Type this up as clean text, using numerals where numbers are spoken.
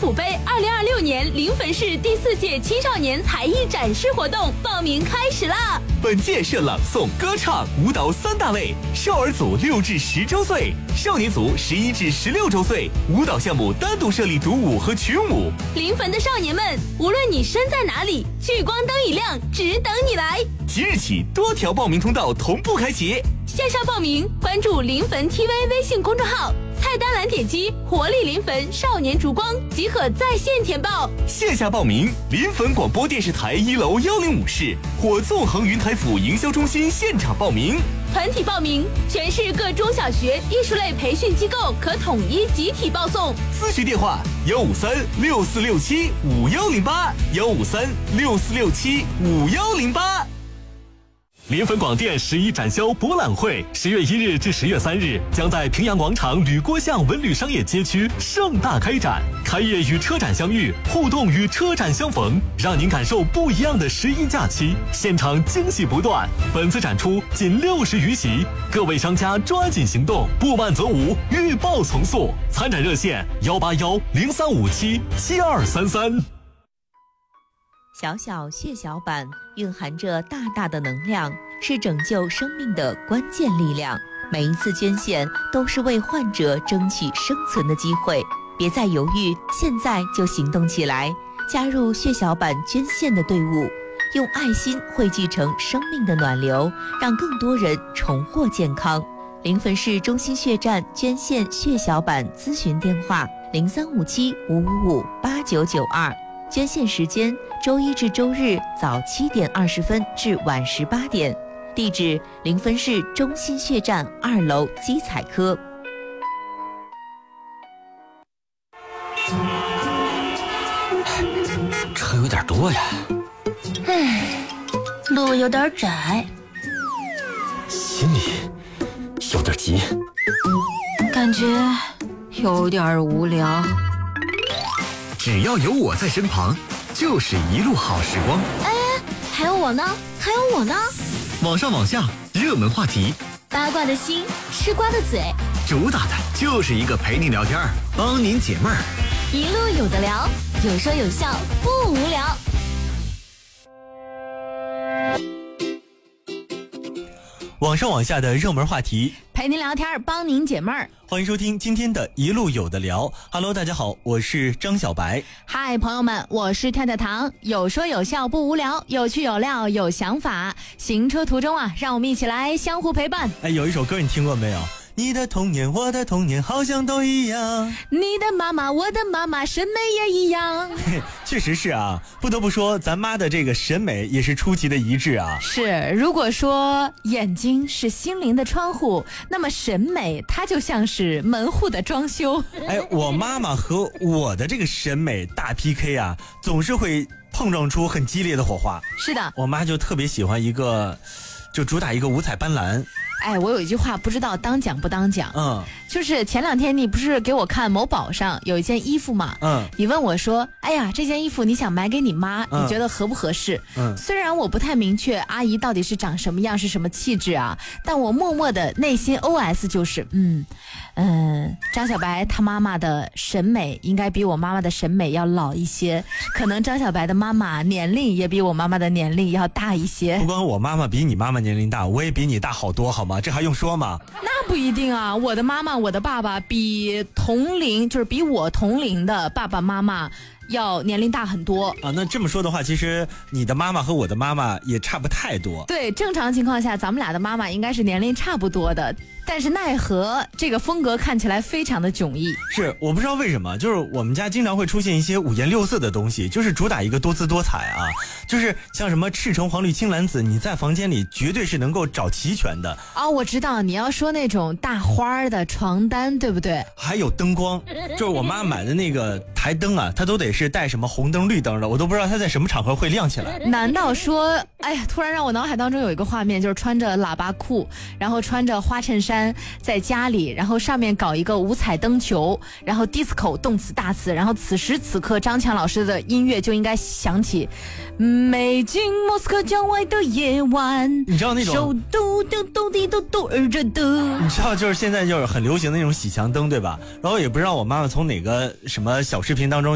府杯2026年临汾市第4届青少年才艺展示活动报名开始啦！ 本届设朗诵、歌唱、舞蹈3大类，少儿组6至10周岁，少年组11至16周岁，舞蹈项目单独设立独舞和群舞。 临汾的少年们，无论你身在哪里，聚光灯一亮，只等你来。 即日起，多条报名通道同步开启。 线上报名，关注临汾 TV 微信公众号，菜单栏点击“活力临汾少年烛光”即可在线填报。 线下报名，临汾广播电视台1楼105室或纵横云台府营销中心现场报名。 团体报名，全市各中小学艺术类培训机构可统一集体报送。 咨询电话153-6467-5108，153-6467-5108。临汾广电11展销博览会10月1日至10月3日将在平阳广场吕郭巷文旅商业街区盛大开展，开业与车展相遇，互动与车展相逢，让您感受不一样的11假期，现场惊喜不断。本次展出仅60余席，各位商家抓紧行动，不慢则无，预报从速。参展热线181-0357-7233。 小小血小板蕴含着大大的能量，是拯救生命的关键力量。每一次捐献都是为患者争取生存的机会，别再犹豫，现在就行动起来，加入血小板捐献的队伍，用爱心汇聚成生命的暖流，让更多人重获健康。临汾市中心血站捐献血小板咨询电话0357-555-8992，捐献时间周一至周日早7点20分至晚18点，地址临汾市中心血站2楼基彩科。 车有点多呀， 路有点窄， 心里有点急， 感觉有点无聊。 只要有我在身旁，就是一路好时光。 哎，还有我呢，还有我呢。 网上网下，热门话题， 八卦的心，吃瓜的嘴， 主打的就是一个陪您聊天，帮您解闷儿， 一路有的聊，有说有笑，不无聊。 网上网下的热门话题， 陪您聊天，帮您解闷儿。 欢迎收听今天的一路有的聊。Hello， 大家好，我是张小白。 嗨，朋友们，我是跳跳糖，有说有笑不无聊，有趣有料有想法。行车途中啊，让我们一起来相互陪伴。 有一首歌你听过没有？你的童年我的童年好像都一样， 你的妈妈我的妈妈审美也一样。 确实是啊，不得不说咱妈的这个审美也是出奇的一致啊。 是，如果说眼睛是心灵的窗户，那么审美它就像是门户的装修。 我妈妈和我的这个审美大 PK 啊，总是会碰撞出很激烈的火花。 是的， 我妈就特别喜欢一个，就主打一个五彩斑斓。 我有一句话不知道当讲不当讲，就是前2天你不是给我看某宝上有一件衣服嘛，你问我说，哎呀，这件衣服你想买给你妈，你觉得合不合适？虽然我不太明确阿姨到底是长什么样，是什么气质啊，但我默默的内心 OS 就是，张小白她妈妈的审美应该比我妈妈的审美要老一些，可能张小白的妈妈年龄也比我妈妈的年龄要大一些。 不光我妈妈比你妈妈年龄大，我也比你大好多，好吗？这还用说吗？ 那不一定啊，我的妈妈我的爸爸比同龄，就是比我同龄的爸爸妈妈要年龄大很多啊。那这么说的话，其实你的妈妈和我的妈妈也差不太多。 对，正常情况下咱们俩的妈妈应该是年龄差不多的，但是奈何这个风格看起来非常的迥异。 是，我不知道为什么，就是我们家经常会出现一些五颜六色的东西，就是主打一个多姿多彩啊，就是像什么赤橙黄绿青蓝紫，你在房间里绝对是能够找齐全的。 我知道你要说那种大花的床单，对不对？ 还有灯光，就是我妈买的那个台灯啊，它都得是带什么红灯绿灯的，我都不知道它在什么场合会亮起来。 难道说，突然让我脑海当中有一个画面，就是穿着喇叭裤，然后穿着花衬衫在家里，然后上面搞一个五彩灯球，然后 disco 动词大词，然后此时此刻张强老师的音乐就应该响起，美景莫斯科郊外的夜晚， 你知道那种手嘟嘟嘟滴嘟嘟儿着嘟， 你知道就是现在就是很流行的那种洗墙灯，对吧？然后也不知道我妈妈从哪个什么小视频当中